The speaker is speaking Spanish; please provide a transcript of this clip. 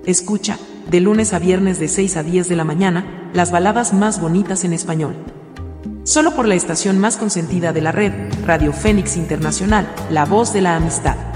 Escucha, de lunes a viernes de 6 a 10 de la mañana, las baladas más bonitas en español. Solo por la estación más consentida de la red, Radio Fénix Internacional, la voz de la amistad.